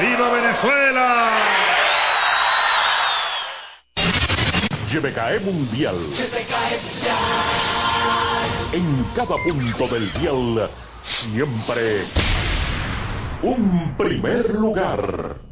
¡Viva Venezuela! YBKE Mundial. En cada punto del dial, siempre un primer lugar.